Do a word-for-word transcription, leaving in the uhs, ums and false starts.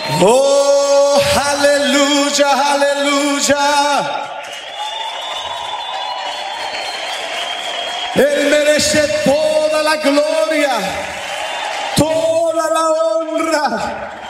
Oh, aleluya, aleluya. Él merece toda la gloria, toda la honra.